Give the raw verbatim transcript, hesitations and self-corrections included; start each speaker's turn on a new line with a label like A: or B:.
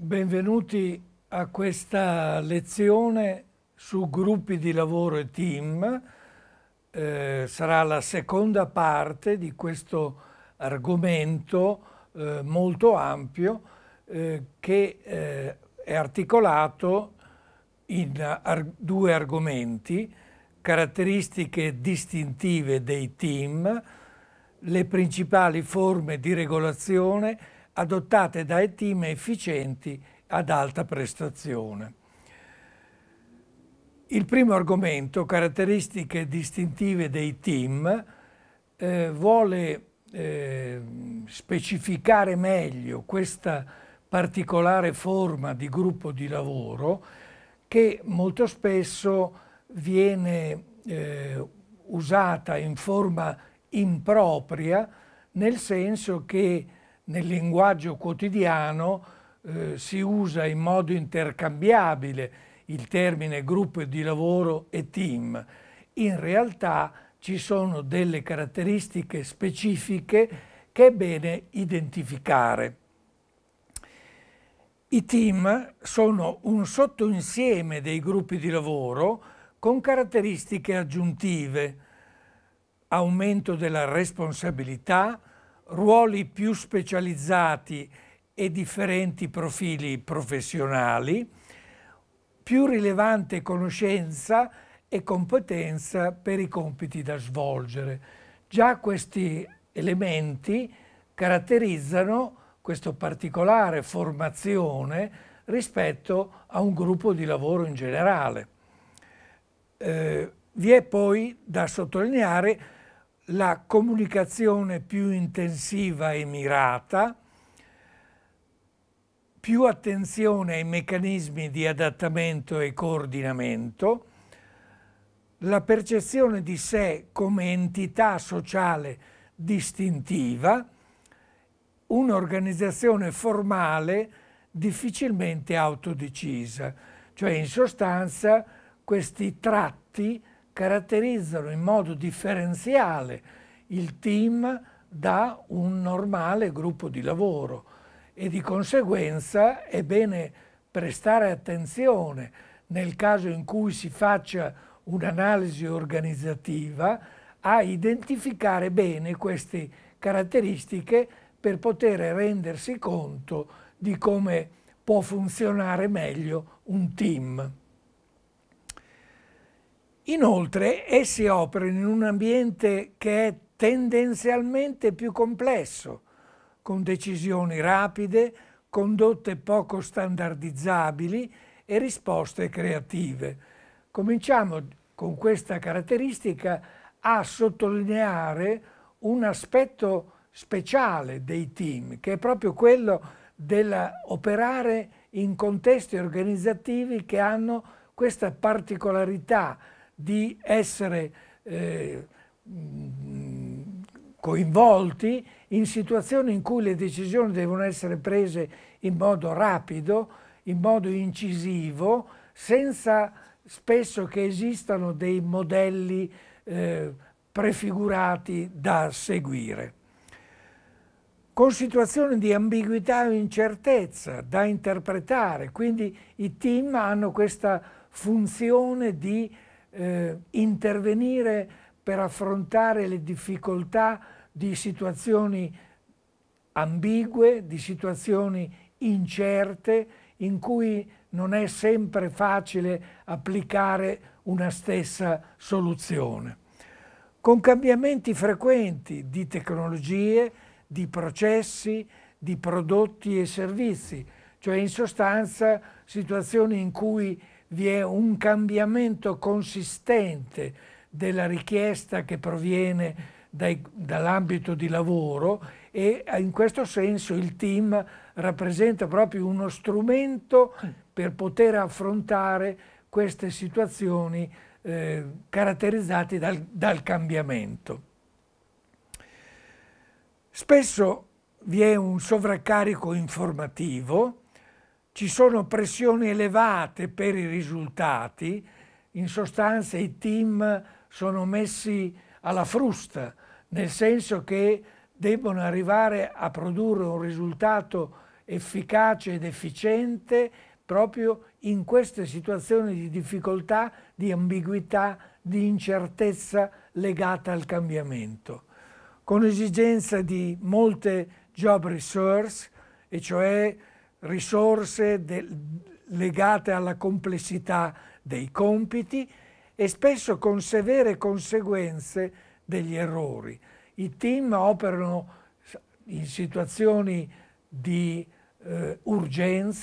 A: Benvenuti a questa lezione su gruppi di lavoro e team. Eh, sarà la seconda parte di questo argomento eh, molto ampio eh, che eh, è articolato in ar- due argomenti: caratteristiche distintive dei team, le principali forme di regolazione adottate dai team efficienti ad alta prestazione. Il primo argomento, caratteristiche distintive dei team, eh, vuole eh, specificare meglio questa particolare forma di gruppo di lavoro che molto spesso viene eh, usata in forma impropria, nel senso che nel linguaggio quotidiano eh, si usa in modo intercambiabile il termine gruppo di lavoro e team. In realtà ci sono delle caratteristiche specifiche che è bene identificare. I team sono un sottoinsieme dei gruppi di lavoro con caratteristiche aggiuntive: aumento della responsabilità, ruoli più specializzati e differenti profili professionali, più rilevante conoscenza e competenza per i compiti da svolgere. Già questi elementi caratterizzano questa particolare formazione rispetto a un gruppo di lavoro in generale. Eh, vi è poi da sottolineare la comunicazione più intensiva e mirata, più attenzione ai meccanismi di adattamento e coordinamento, la percezione di sé come entità sociale distintiva, un'organizzazione formale difficilmente autodecisa. Cioè, in sostanza, questi tratti caratterizzano in modo differenziale il team da un normale gruppo di lavoro e di conseguenza è bene prestare attenzione nel caso in cui si faccia un'analisi organizzativa a identificare bene queste caratteristiche per poter rendersi conto di come può funzionare meglio un team. Inoltre, essi operano in un ambiente che è tendenzialmente più complesso, con decisioni rapide, condotte poco standardizzabili e risposte creative. Cominciamo con questa caratteristica a sottolineare un aspetto speciale dei team, che è proprio quello dell'operare in contesti organizzativi che hanno questa particolarità di essere eh, coinvolti in situazioni in cui le decisioni devono essere prese in modo rapido, in modo incisivo, senza spesso che esistano dei modelli eh, prefigurati da seguire. Con situazioni di ambiguità o incertezza da interpretare, quindi i team hanno questa funzione di eh, intervenire per affrontare le difficoltà di situazioni ambigue, di situazioni incerte, in cui non è sempre facile applicare una stessa soluzione. Con cambiamenti frequenti di tecnologie, di processi, di prodotti e servizi, cioè in sostanza situazioni in cui vi è un cambiamento consistente della richiesta che proviene dai, dall'ambito di lavoro, e in questo senso il team rappresenta proprio uno strumento per poter affrontare queste situazioni eh, caratterizzate dal, dal cambiamento. Spesso vi è un sovraccarico informativo, ci sono pressioni elevate per i risultati, in sostanza i team sono messi alla frusta, nel senso che debbono arrivare a produrre un risultato efficace ed efficiente proprio in queste situazioni di difficoltà, di ambiguità, di incertezza legata al cambiamento, con esigenza di molte job resource, e cioè risorse del, legate alla complessità dei compiti e spesso con severe conseguenze degli errori. I team operano in situazioni di eh, urgenza,